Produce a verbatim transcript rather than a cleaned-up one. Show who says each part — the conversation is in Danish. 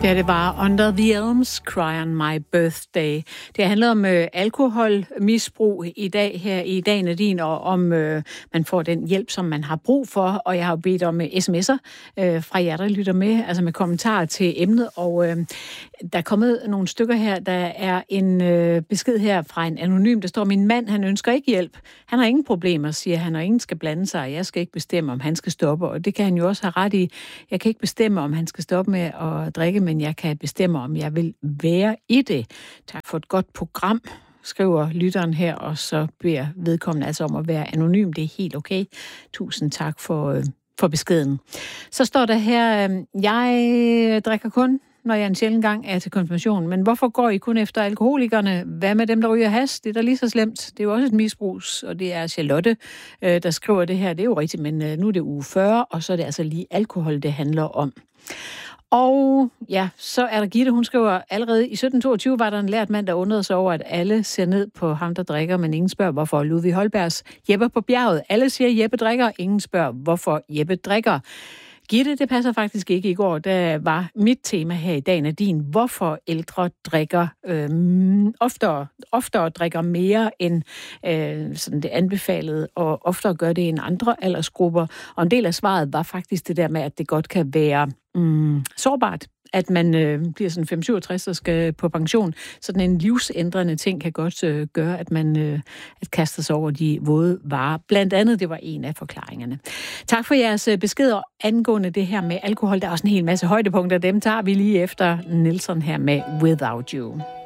Speaker 1: Ja, det var Under the Elms, Cry on My Birthday. Det handler om øh, alkoholmisbrug i dag her i dag, Nadine, og om øh, man får den hjælp, som man har brug for. Og jeg har bedt om øh, sms'er øh, fra jer, der lytter med, altså med kommentarer til emnet. Og øh, der er kommet nogle stykker her. Der er en øh, besked her fra en anonym, der står: min mand, han ønsker ikke hjælp. Han har ingen problemer, siger han, og ingen skal blande sig. Jeg skal ikke bestemme, om han skal stoppe. Og det kan han jo også have ret i. Jeg kan ikke bestemme, om han skal stoppe med at drikke, men jeg kan bestemme, om jeg vil være i det. Tak for et godt program, skriver lytteren her, og så beder vedkommende altså om at være anonym. Det er helt okay. Tusind tak for, for beskeden. Så står der her: jeg drikker kun, når jeg en sjælden gang er til konfirmation. Men hvorfor går I kun efter alkoholikerne? Hvad med dem, der ryger hash? Det er da lige så slemt. Det er jo også et misbrugs, og det er Charlotte, der skriver det her. Det er jo rigtigt, men nu er det uge fyrre, og så er det altså lige alkohol, det handler om. Og ja, så er der Gitte, hun skriver: allerede i sytten toogtyve var der en lært mand, der undrede sig over, at alle ser ned på ham, der drikker, men ingen spørger, hvorfor. Ludvig Holbergs Jeppe på bjerget. Alle siger, Jeppe drikker, ingen spørger, hvorfor Jeppe drikker. Gitte, det passer faktisk ikke. I går, der var mit tema her i dag, Nadine, hvorfor ældre drikker øhm, oftere, oftere drikker mere end øh, sådan det anbefalede, og oftere gør det end andre aldersgrupper. Og en del af svaret var faktisk det der med, at det godt kan være mm, sårbart, at man øh, bliver sådan fem syvogtres og skal på pension. Sådan en livsændrende ting kan godt øh, gøre, at man øh, at kaster sig over de våde varer. Blandt andet, det var en af forklaringerne. Tak for jeres beskeder angående det her med alkohol. Der er også en hel masse højdepunkter. Dem tager vi lige efter Nelson her med Without You.